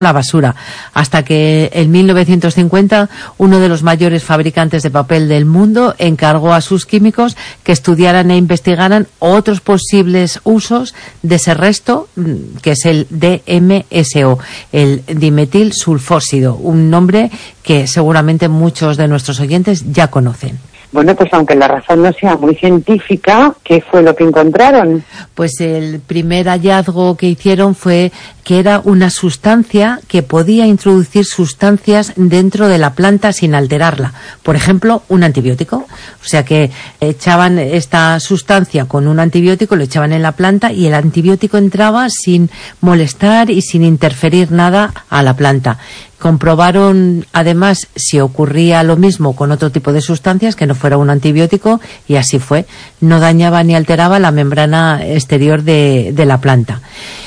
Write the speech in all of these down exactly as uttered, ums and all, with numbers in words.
la basura, hasta que en mil novecientos cincuenta uno de los mayores fabricantes de papel del mundo encargó a sus químicos que estudiaran e investigaran otros posibles usos de ese resto, que es el D M S O, el dimetil sulfóxido, un nombre que seguramente muchos de nuestros oyentes ya conocen. Bueno, pues aunque la razón no sea muy científica, ¿qué fue lo que encontraron? Pues el primer hallazgo que hicieron fue que era una sustancia que podía introducir sustancias dentro de la planta sin alterarla. Por ejemplo, un antibiótico. O sea que echaban esta sustancia con un antibiótico, lo echaban en la planta y el antibiótico entraba sin molestar y sin interferir nada a la planta. Comprobaron además si ocurría lo mismo con otro tipo de sustancias que no fuera un antibiótico, y así fue. No dañaba ni alteraba la membrana exterior de, de la planta.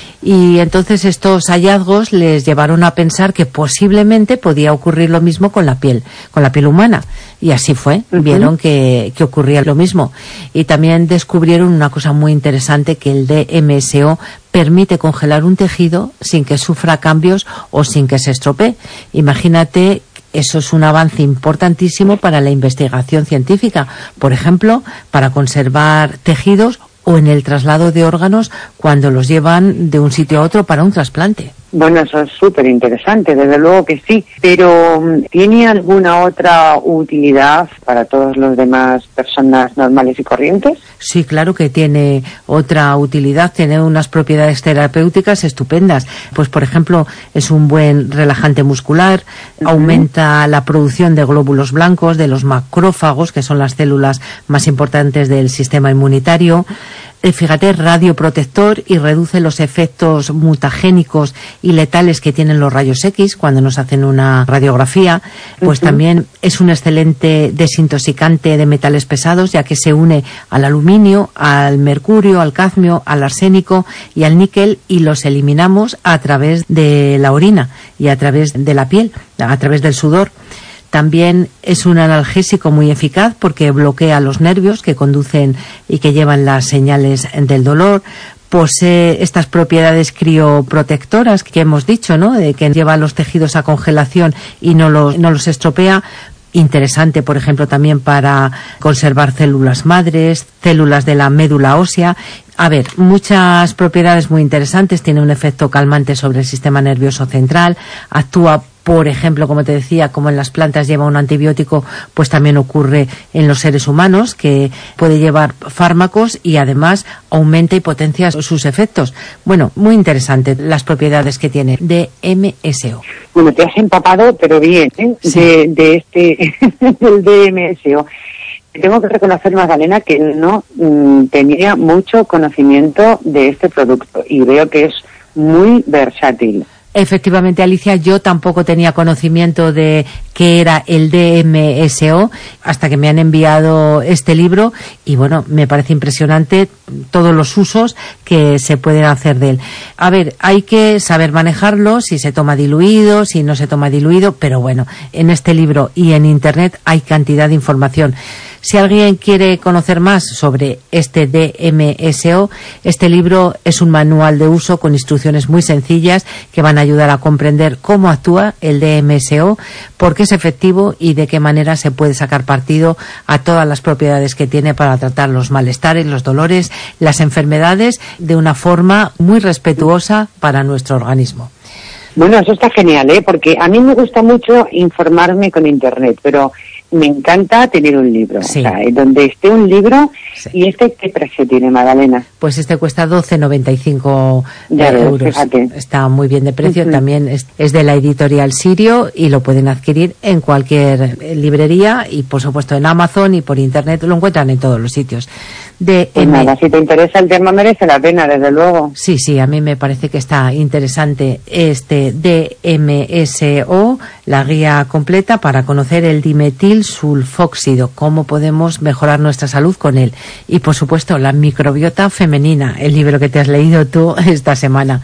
Y entonces estos hallazgos les llevaron a pensar que posiblemente podía ocurrir lo mismo con la piel, con la piel humana. Y así fue, uh-huh. Vieron que, que ocurría lo mismo. Y también descubrieron una cosa muy interesante, que el D M S O permite congelar un tejido sin que sufra cambios o sin que se estropee. Imagínate, eso es un avance importantísimo para la investigación científica. Por ejemplo, para conservar tejidos o en el traslado de órganos cuando los llevan de un sitio a otro para un trasplante. Bueno, eso es súper interesante, desde luego que sí, pero ¿tiene alguna otra utilidad para todos los demás personas normales y corrientes? Sí, claro que tiene otra utilidad, tiene unas propiedades terapéuticas estupendas. Pues, por ejemplo, es un buen relajante muscular, uh-huh. Aumenta la producción de glóbulos blancos, de los macrófagos, que son las células más importantes del sistema inmunitario. Fíjate, radioprotector, y reduce los efectos mutagénicos y letales que tienen los rayos X cuando nos hacen una radiografía. Pues uh-huh. También es un excelente desintoxicante de metales pesados, ya que se une al aluminio, al mercurio, al cadmio, al arsénico y al níquel, y los eliminamos a través de la orina y a través de la piel, a través del sudor. También es un analgésico muy eficaz porque bloquea los nervios que conducen y que llevan las señales del dolor. Posee estas propiedades crioprotectoras que hemos dicho, ¿no? De que lleva los tejidos a congelación y no los, no los estropea. Interesante, por ejemplo, también para conservar células madres, células de la médula ósea. A ver, muchas propiedades muy interesantes. Tiene un efecto calmante sobre el sistema nervioso central. Actúa, por ejemplo, como te decía, como en las plantas lleva un antibiótico, pues también ocurre en los seres humanos, que puede llevar fármacos y además aumenta y potencia sus efectos. Bueno, muy interesante las propiedades que tiene D M S O. Bueno, te has empapado, pero bien, ¿eh? Sí. de, de este, del D M S O. Tengo que reconocer, Magdalena, que no mmm, tenía mucho conocimiento de este producto y veo que es muy versátil. Efectivamente, Alicia, yo tampoco tenía conocimiento de qué era el D M S O hasta que me han enviado este libro, y bueno, me parece impresionante todos los usos que se pueden hacer de él. A ver, hay que saber manejarlo, si se toma diluido, si no se toma diluido, pero bueno, en este libro y en Internet hay cantidad de información. Si alguien quiere conocer más sobre este D M S O, este libro es un manual de uso con instrucciones muy sencillas que van a ayudar a comprender cómo actúa el D M S O, por qué es efectivo y de qué manera se puede sacar partido a todas las propiedades que tiene para tratar los malestares, los dolores, las enfermedades de una forma muy respetuosa para nuestro organismo. Bueno, eso está genial, ¿eh? Porque a mí me gusta mucho informarme con Internet, pero me encanta tener un libro, sí. O sea, donde esté un libro. Sí. ¿Y este qué precio tiene, Magdalena? Pues este cuesta doce noventa y cinco ya ves, euros. Fíjate. Está muy bien de precio. Uh-huh. También es, es de la editorial Sirio y lo pueden adquirir en cualquier librería y, por supuesto, en Amazon y por Internet. Lo encuentran en todos los sitios. De pues M... nada, si te interesa el tema merece la pena, desde luego. Sí, sí, a mí me parece que está interesante este D M S O, la guía completa para conocer el dimetil sulfóxido, cómo podemos mejorar nuestra salud con él. Y, por supuesto, la microbiota femenina, el libro que te has leído tú esta semana.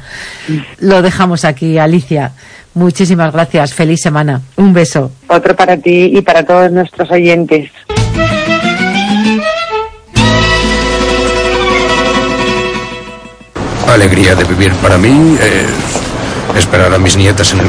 Lo dejamos aquí, Alicia. Muchísimas gracias. Feliz semana. Un beso. Otro para ti y para todos nuestros oyentes. Alegría de vivir para mí es esperar a mis nietas en el